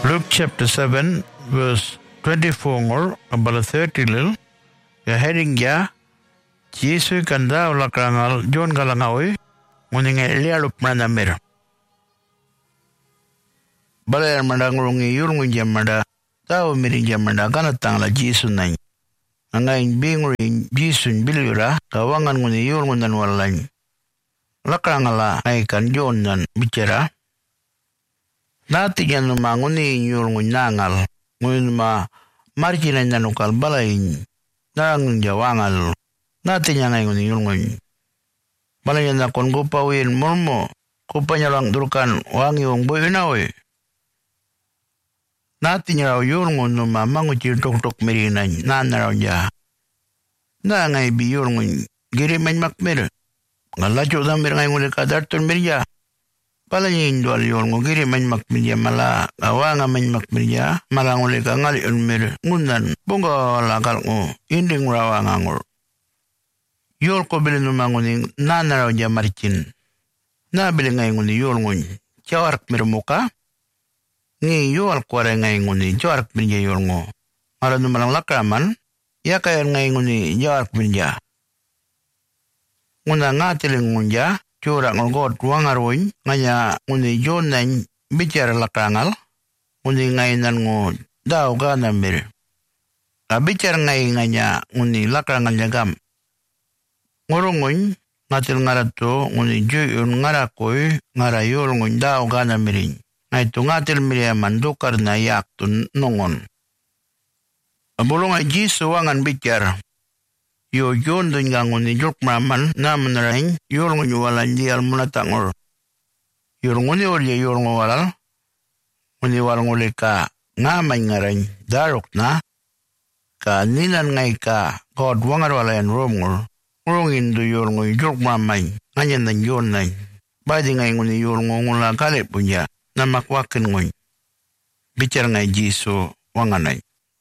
Luke chapter 7 verse 24 abala 30 ya heading ya Yesu kanda ulakrangal John galangawi muninga lialup manamir bala mandangulungi yurungu jamada tao miring jamada kanatang la Yesu nai angain binguring Yesu bilyura kawangan nguni yurungu dan walany lakrangala naikan John dan bicara Nati yan nguni yurungu nangal ngun ma marjinan nanukal balayin narang jawangal nati niya ngayon nguni balayan na kon gupawin mormo kupanya lang durkan wang yung boy nawe nati niya raw yurungu numa manguchir tok merinan nanaraw niya na ngay bi yurungu giriman makmir ngalacho damir ngayon nguli kadarton mirya Palayin dual yurungu giriman makmirya mala awanga man makmirya malanguli ka ngali unmir ngundan bunga lakal ngo inding rawangangur yul ko bilin numanguning nanaraw niya marichin nabili ngay nguni yurungu chawarak mirmuka ngi yual kware ngay nguni chawarak mirya yurungu mara numalang lakraman yakayan ngay nguni chawarak mirya nguna ngatiling ngunja Cura ngolgot wangarwin nganya nguni jonan bicara lakrangal nguni ngainan ngo daw gana mir. Bicara ngai nganya nguni lakrangal jagam. Ngurungun ngatil ngarato nguni juyun ngarakoy ngarayor ngun daw gana mirin. Ngaitu ngatil miria mandukar na yaktun nongon. Abulong ay jiso wangan bicara. Yo yon dun nguni jok maman na menerain yorong walan di almuna tangor. Yorong ni olye yorong walal nguni walang uli ka ngamay ngarain darok na ka ninan ngay ka god wangar walayan romor ngurungin do yorong jok maman nganyan dan yon na badi ngay nguni yorong ngula kalit punya na makwakin ngun bicara ngay jiso wanganay.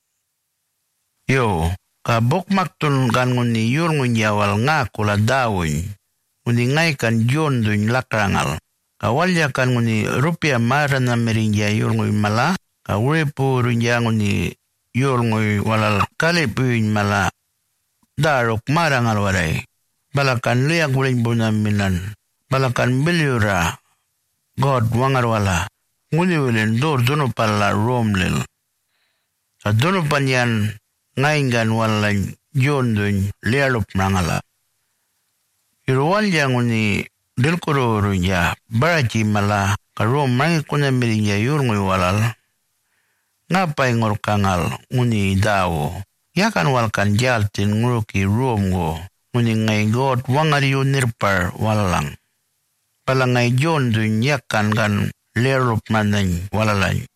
Yo Kabok maktun kan nguni yurungun yawal nga kula dawin. Nguni ngay kan John dun lakrangal. Kawalya kan nguni rupiah mara na meringya yurungun mala. Kawripu runja nguni yurungun walal kalipuin mala. Darok marangal waray. Balakan liyak uling bunaminan. Balakan bilyura. God wangar wala. Nguni wilin dur dunu pala romlil. Sa dunu panyan ngaingan walan John dun lialup nangala. Iruwal yang uni dilkuro runya baraji mala karom mangi kuna miringya yurungoy walal. Ngapay ngor kangal uni dawo. Yakan walkan jaltin nguruki romgo uni ngay god wangari nirpar walalang. Pala ngay John dun yakan kan lialup nanan walalan.